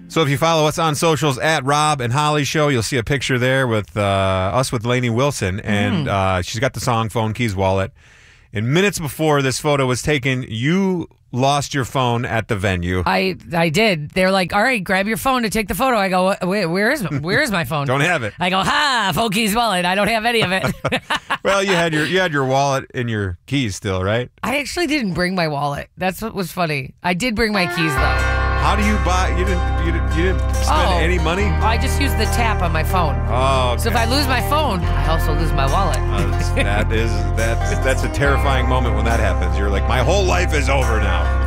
So if you follow us on socials at Rob and Holly Show, you'll see a picture there with us with Lainey Wilson, and she's got the song Phone Keys Wallet. And minutes before this photo was taken, you lost your phone at the venue. I did. They're like, all right, grab your phone to take the photo. I go, wait, where is my phone? Don't have it. I go, Phone Keys Wallet. I don't have any of it. Well, you had your wallet and your keys still, right? I actually didn't bring my wallet. That's what was funny. I did bring my keys though. How do you buy? You didn't spend any money? I just used the tap on my phone. Oh, okay. So if I lose my phone, I also lose my wallet. That's a terrifying moment when that happens. You're like, my whole life is over now.